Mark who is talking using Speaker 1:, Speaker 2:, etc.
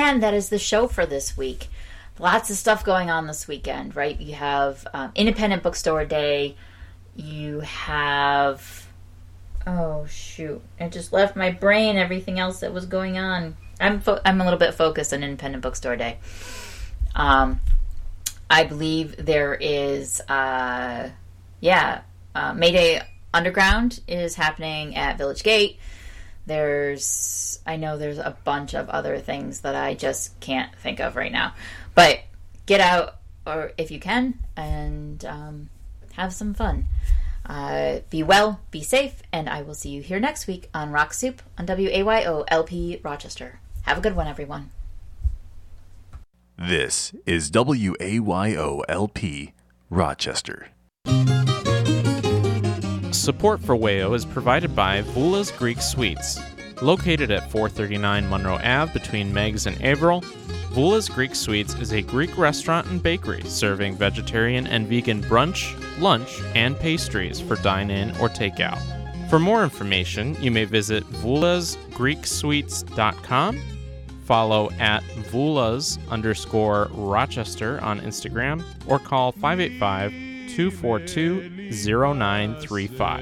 Speaker 1: And that is the show for this week. Lots of stuff going on this weekend, right? You have Independent Bookstore Day. You have... Oh, shoot. It just left my brain everything else that was going on. I'm a little bit focused on Independent Bookstore Day. I believe there is... Mayday Underground is happening at Village Gate. I know there's a bunch of other things that I just can't think of right now. But get out, or if you can, and have some fun. Be well, be safe, and I will see you here next week on Rock Soup on WAYO LP Rochester. Have a good one, everyone.
Speaker 2: This is WAYO LP Rochester.
Speaker 3: Support for WAYO is provided by Vula's Greek Sweets. Located at 439 Monroe Ave between Meigs and Averill, Vula's Greek Sweets is a Greek restaurant and bakery serving vegetarian and vegan brunch, lunch, and pastries for dine-in or takeout. For more information, you may visit vulasgreeksweets.com, follow at vulas_Rochester on Instagram, or call 585-242-0935.